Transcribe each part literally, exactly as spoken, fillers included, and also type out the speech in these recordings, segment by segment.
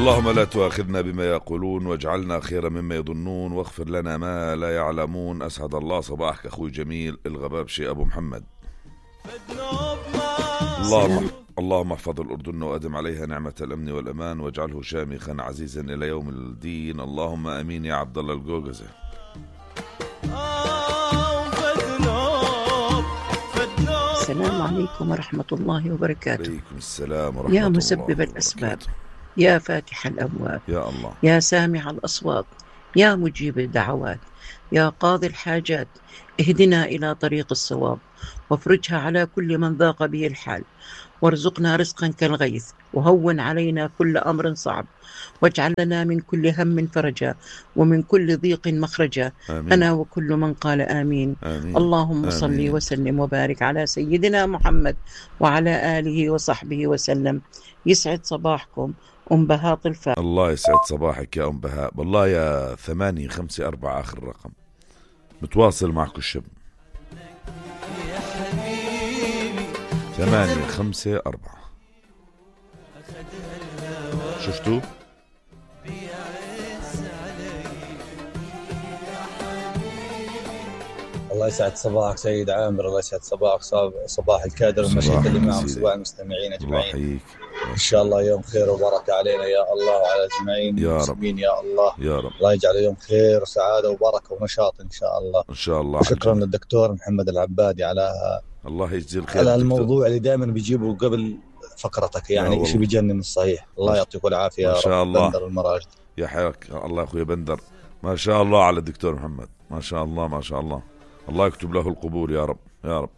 اللهم لا تؤاخذنا بما يقولون واجعلنا خيرا مما يظنون واغفر لنا ما لا يعلمون. أسعد الله صباحك أخوي جميل الغبابشي أبو محمد. اللهم اللهم احفظ الأردن وأدم عليها نعمة الأمن والأمان واجعله شامخا عزيزا إلى يوم الدين. اللهم أمين يا عبد الله الجوجزة. السلام عليكم ورحمة الله وبركاته. عليكم السلام ورحمة الله يا مسبب وبركاته. الأسباب، يا فاتح الأبواب، يا الله، يا سامع الأصوات، يا مجيب الدعوات، يا قاضي الحاجات، اهدنا إلى طريق الصواب وافرجها على كل من ضاق به الحال، وارزقنا رزقا كالغيث، وهون علينا كل أمر صعب، واجعل لنا من كل هم فرجا ومن كل ضيق مخرجا. آمين. أنا وكل من قال آمين. آمين. اللهم صل آمين. وسلم وبارك على سيدنا محمد وعلى آله وصحبه وسلم. يسعد صباحكم أم بهاء طلفان. الله يسعد صباحك يا أم بهاء. والله يا ثمانية خمسة أربعة آخر رقم متواصل معكم الشب. ثمانية خمسة أربعة. شفتوا؟ الله يسعد صباحك سيد عامر. الله يسعد صباحك صباح الكادر والمشاهد اللي معهم صباح المستمعين أجمعين. الله يحييك. إن شاء الله يوم خير وبركة علينا يا الله وعلى أجمعين المسلمين يا الله. يا رب. الله يجعله يوم خير وسعادة وبركة ونشاط إن شاء الله. إن شاء الله. وشكرا للدكتور محمد العبادي على الله يجزي الخير على الموضوع اللي دائما بيجيبه قبل فقرتك، يعني شيء بيجنن الصحيح. الله يعطيك العافية ما شاء الله. بندر المراجد يا حياك الله أخوي بندر. ما شاء الله على الدكتور محمد. ما شاء الله ما شاء الله. الله يكتب له القبول يا رب يا رب.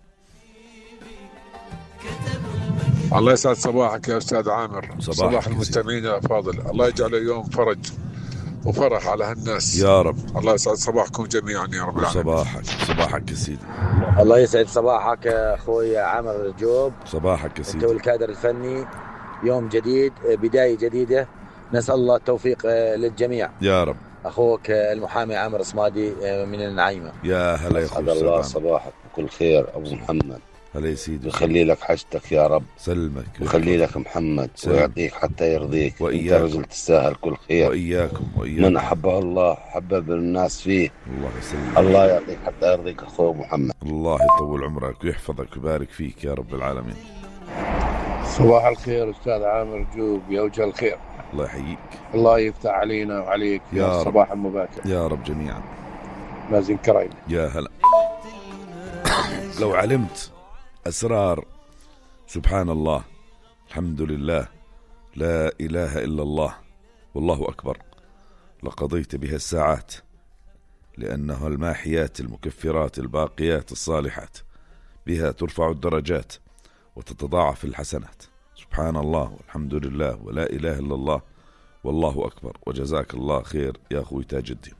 الله يسعد صباحك يا أستاذ عامر. صباح المستمعين يا فاضل. الله يجعله يوم فرج وفرح على هالناس يا رب. الله يسعد صباحكم جميعا يا رب العالمين. صباحك صباحك يا سيدي. الله يسعد صباحك يا أخوي عامر الجوب. صباحك يا سيدي. أنت والكادر الفني. يوم جديد، بداية جديدة، نسأل الله التوفيق للجميع يا رب. أخوك المحامي عامر صمادي من النعيمة. يا هلا يا أخوي. الله صباحك بكل خير أبو محمد. هلا يا سيدي. يخلي لك حاجتك يا رب. سلمك. يخلي لك محمد سلم. ويعطيك حتى يرضيك. وإياكم. أنت رجل تستاهل كل خير. وإياكم وإياكم. من أحبه الله حبب الناس فيه. الله يسلمك. الله يعطيك حتى يرضيك أخوي محمد. الله يطول عمرك ويحفظك ويبارك فيك يا رب العالمين. صباح الخير أستاذ عامر جوب يا وجه الخير. الله يحييك. الله يفتح علينا وعليك يا الصباح المباكر يا رب جميعا. مازن كريم. يا هلا. لو علمت أسرار سبحان الله الحمد لله لا إله إلا الله والله أكبر لقضيت بها الساعات، لأنها الماحيات المكفرات الباقيات الصالحات بها ترفع الدرجات وتتضاعف الحسنات. سبحان الله والحمد لله ولا إله إلا الله والله أكبر. وجزاك الله خير يا أخوي تاج الدين.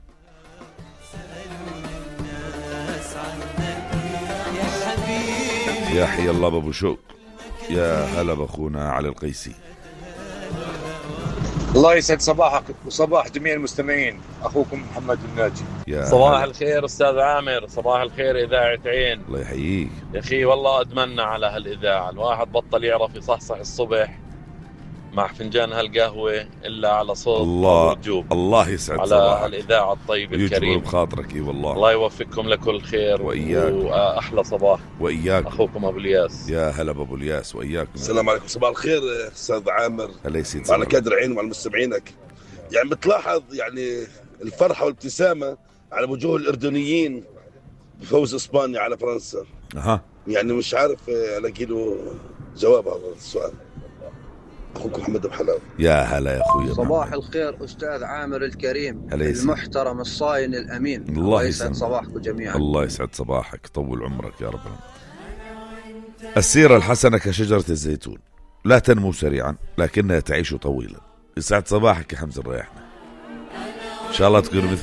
يا حي الله بابو شوق. يا هلا بأخونا على القيسي. الله يسعد صباحك وصباح جميع المستمعين. أخوكم محمد الناجي. صباح الخير أستاذ عامر. صباح الخير إذاعة عين. الله يحييك يا أخي. والله أتمنى على هالإذاعة الواحد بطل يعرف يصحصح الصبح مع فنجان هالقهوة إلا على صوت الله الجوب. الله يسعد على صباحك. هالإذاعة الطيب الكريم. يجبر بخاطرك. اي والله. الله يوفقكم لكل خير. وإياك. وأحلى صباح. وإياك. أخوكم أبو الياس. يا هلا بأبو الياس وإياكم. السلام عليكم. صباح الخير أستاذ عامر. هلا يسعد وعلى كادر عين وعلى مستمعينك. يعني بتلاحظ يعني الفرحة والابتسامة على وجوه الأردنيين بفوز إسبانيا على فرنسا. أها. يعني مش عارف ألاقي له جواب هذا السؤال. أخوكم محمد بحلاوة. يا هلا يا أخوي. صباح الخير أستاذ عامر الكريم المحترم الصاين الأمين. الله يسعد صباحكم جميعا. الله يسعد صباحك. طول عمرك يا رب. السيرة الحسنة كشجرة الزيتون لا تنمو سريعا لكنها تعيش طويلا. يسعد صباحك يا حمزة الرياحنا. إن شاء الله تكون مثل